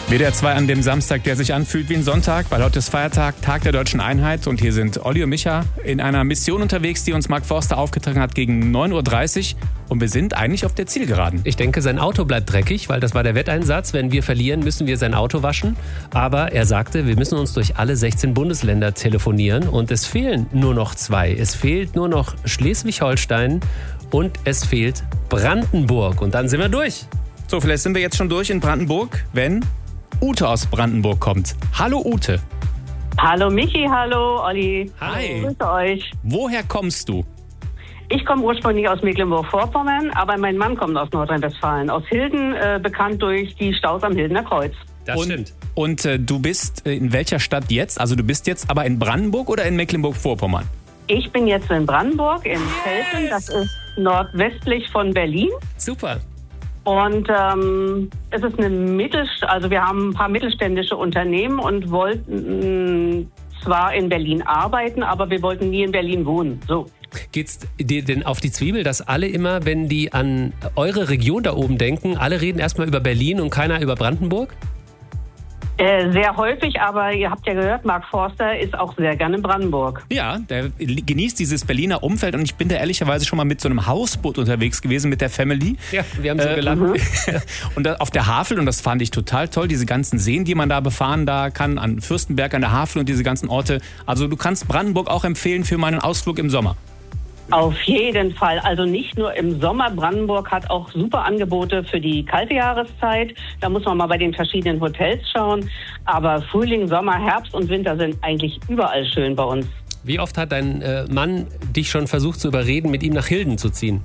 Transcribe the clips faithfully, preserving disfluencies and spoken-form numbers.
W D R zwei an dem Samstag, der sich anfühlt wie ein Sonntag, weil heute ist Feiertag, Tag der Deutschen Einheit. Und hier sind Olli und Micha in einer Mission unterwegs, die uns Mark Forster aufgetragen hat gegen neun Uhr dreißig. Und wir sind eigentlich auf der Zielgeraden. Ich denke, sein Auto bleibt dreckig, weil das war der Wetteinsatz. Wenn wir verlieren, müssen wir sein Auto waschen. Aber er sagte, wir müssen uns durch alle sechzehn Bundesländer telefonieren. Und es fehlen nur noch zwei. Es fehlt nur noch Schleswig-Holstein und es fehlt Brandenburg. Und dann sind wir durch. So, vielleicht sind wir jetzt schon durch in Brandenburg, wenn Ute aus Brandenburg kommt. Hallo Ute. Hallo Michi, hallo Olli. Hi. Grüße euch. Woher kommst du? Ich komme ursprünglich aus Mecklenburg-Vorpommern, aber mein Mann kommt aus Nordrhein-Westfalen, aus Hilden, äh, bekannt durch die Staus am Hildener Kreuz. Das und, stimmt. Und äh, du bist äh, in welcher Stadt jetzt? Also du bist jetzt aber in Brandenburg oder in Mecklenburg-Vorpommern? Ich bin jetzt in Brandenburg, in Velten, das ist nordwestlich von Berlin. Super. Und ähm, es ist eine Mittelst- also wir haben ein paar mittelständische Unternehmen und wollten mh, zwar in Berlin arbeiten, aber wir wollten nie in Berlin wohnen. So. Geht's dir denn auf die Zwiebel, dass alle immer, wenn die an eure Region da oben denken, alle reden erstmal über Berlin und keiner über Brandenburg? Äh, sehr häufig, aber ihr habt ja gehört, Mark Forster ist auch sehr gerne in Brandenburg. Ja, der genießt dieses Berliner Umfeld und ich bin da ehrlicherweise schon mal mit so einem Hausboot unterwegs gewesen mit der Family. Ja, wir haben so äh, gelacht. Und da auf der Havel, und das fand ich total toll, diese ganzen Seen, die man da befahren da kann, an Fürstenberg, an der Havel und diese ganzen Orte. Also du kannst Brandenburg auch empfehlen für meinen Ausflug im Sommer. Auf jeden Fall. Also nicht nur im Sommer. Brandenburg hat auch super Angebote für die kalte Jahreszeit. Da muss man mal bei den verschiedenen Hotels schauen. Aber Frühling, Sommer, Herbst und Winter sind eigentlich überall schön bei uns. Wie oft hat dein äh, Mann dich schon versucht zu überreden, mit ihm nach Hilden zu ziehen?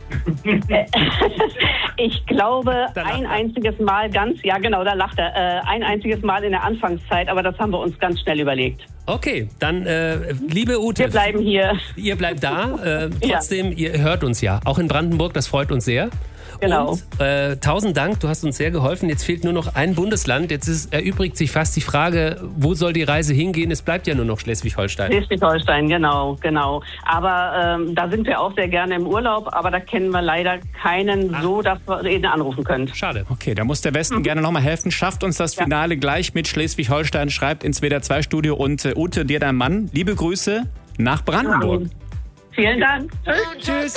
Ich glaube, Da lacht ein er. einziges Mal ganz, ja genau, da lacht er, äh, ein einziges Mal in der Anfangszeit, aber das haben wir uns ganz schnell überlegt. Okay, dann äh, liebe Ute, Wir bleiben hier. ihr bleibt da. Äh, Ja. trotzdem, ihr hört uns ja. Auch in Brandenburg, das freut uns sehr. Genau. Und, äh, tausend Dank, du hast uns sehr geholfen. Jetzt fehlt nur noch ein Bundesland. Jetzt ist, erübrigt sich fast die Frage, wo soll die Reise hingehen? Es bleibt ja nur noch Schleswig-Holstein. Schleswig-Holstein, genau, genau. Aber ähm, da sind wir auch sehr gerne im Urlaub, aber da kennen wir leider keinen so, dass wir ihn anrufen können. Schade. Okay, da muss der Westen gerne nochmal helfen. Schafft uns das Finale gleich mit Schleswig-Holstein, schreibt ins W D R zwei Studio und äh, Ute, dir dein Mann, liebe Grüße nach Brandenburg. Vielen Dank. Tschüss. Tschüss.